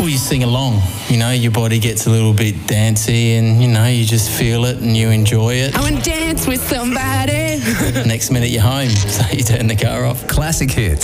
Well, you sing along, you know, your body gets a little bit dancey and, you know, you just feel it and you enjoy it. I want to dance with somebody. Next minute you're home, so you turn the car off. Classic hits.